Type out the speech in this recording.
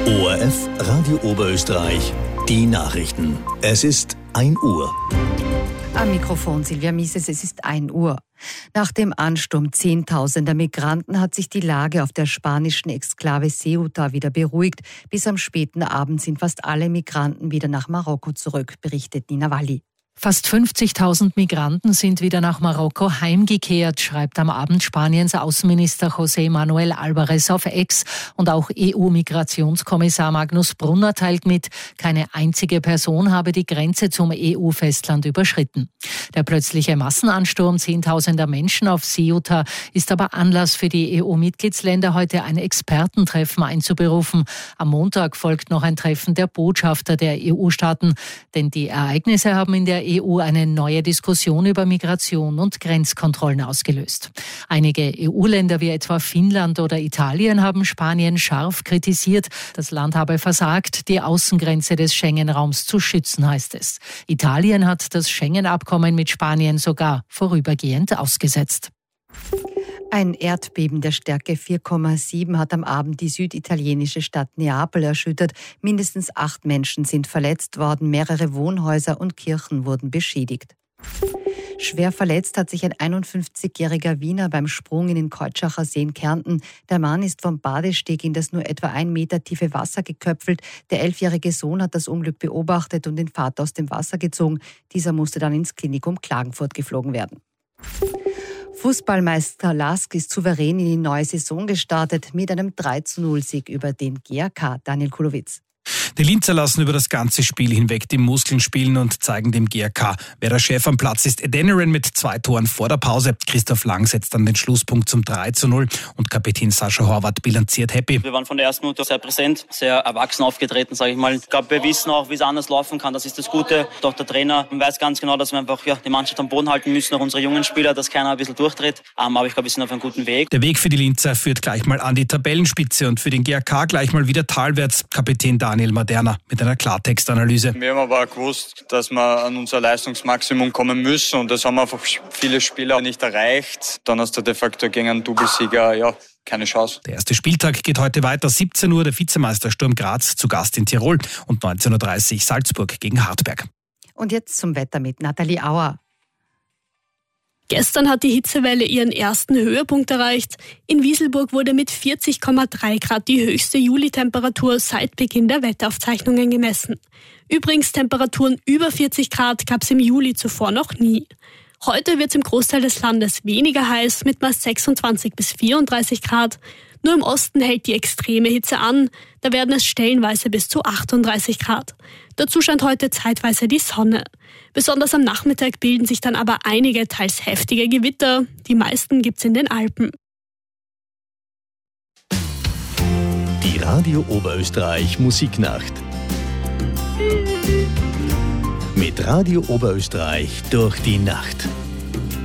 ORF Radio Oberösterreich, die Nachrichten. Es ist 1 Uhr. Am Mikrofon Silvia Mieses, es ist 1 Uhr. Nach dem Ansturm Zehntausender Migranten hat sich die Lage auf der spanischen Exklave Ceuta wieder beruhigt. Bis am späten Abend sind fast alle Migranten wieder nach Marokko zurück, berichtet Nina Walli. Fast 50.000 Migranten sind wieder nach Marokko heimgekehrt, schreibt am Abend Spaniens Außenminister José Manuel Álvarez auf X. Und auch EU-Migrationskommissar Magnus Brunner teilt mit, keine einzige Person habe die Grenze zum EU-Festland überschritten. Der plötzliche Massenansturm zehntausender Menschen auf Ceuta ist aber Anlass für die EU-Mitgliedsländer, heute ein Expertentreffen einzuberufen. Am Montag folgt noch ein Treffen der Botschafter der EU-Staaten, denn die Ereignisse haben in der EU eine neue Diskussion über Migration und Grenzkontrollen ausgelöst. Einige EU-Länder wie etwa Finnland oder Italien haben Spanien scharf kritisiert. Das Land habe versagt, die Außengrenze des Schengen-Raums zu schützen, heißt es. Italien hat das Schengen-Abkommen mit Spanien sogar vorübergehend ausgesetzt. Ein Erdbeben der Stärke 4,7 hat am Abend die süditalienische Stadt Neapel erschüttert. Mindestens 8 Menschen sind verletzt worden, mehrere Wohnhäuser und Kirchen wurden beschädigt. Schwer verletzt hat sich ein 51-jähriger Wiener beim Sprung in den Keutschachar See in Kärnten. Der Mann ist vom Badesteg in das nur etwa 1 Meter tiefe Wasser geköpfelt. Der 11-jährige Sohn hat das Unglück beobachtet und den Vater aus dem Wasser gezogen. Dieser musste dann ins Klinikum Klagenfurt geflogen werden. Fußballmeister LASK ist souverän in die neue Saison gestartet mit einem 3:0-Sieg über den GAK. Daniel Kulowitz. Die Linzer lassen über das ganze Spiel hinweg die Muskeln spielen und zeigen dem GAK, wer der Chef am Platz ist. Adeniran mit 2 Toren vor der Pause. Christoph Lang setzt dann den Schlusspunkt zum 3:0 und Kapitän Sascha Horvath bilanziert happy. Wir waren von der ersten Minute sehr präsent, sehr erwachsen aufgetreten, sage ich mal. Ich glaube, wir wissen auch, wie es anders laufen kann. Das ist das Gute. Doch der Trainer weiß ganz genau, dass wir einfach die Mannschaft am Boden halten müssen, auch unsere jungen Spieler, dass keiner ein bisschen durchdreht. Aber ich glaube, wir sind auf einem guten Weg. Der Weg für die Linzer führt gleich mal an die Tabellenspitze und für den GAK gleich mal wieder talwärts. Kapitän Daniel Maderna mit einer Klartextanalyse. Wir haben aber gewusst, dass wir an unser Leistungsmaximum kommen müssen und das haben einfach viele Spieler nicht erreicht. Dann hast du de facto gegen einen Doublesieger, keine Chance. Der erste Spieltag geht heute weiter. 17 Uhr der Vizemeister Sturm Graz zu Gast in Tirol und 19:30 Uhr Salzburg gegen Hartberg. Und jetzt zum Wetter mit Nathalie Auer. Gestern hat die Hitzewelle ihren ersten Höhepunkt erreicht. In Wieselburg wurde mit 40,3 Grad die höchste Julitemperatur seit Beginn der Wetteraufzeichnungen gemessen. Übrigens Temperaturen über 40 Grad gab es im Juli zuvor noch nie. Heute wird es im Großteil des Landes weniger heiß mit mal 26 bis 34 Grad. Nur im Osten hält die extreme Hitze an. Da werden es stellenweise bis zu 38 Grad. Dazu scheint heute zeitweise die Sonne. Besonders am Nachmittag bilden sich dann aber einige teils heftige Gewitter. Die meisten gibt's in den Alpen. Die Radio Oberösterreich Musiknacht. Mit Radio Oberösterreich durch die Nacht.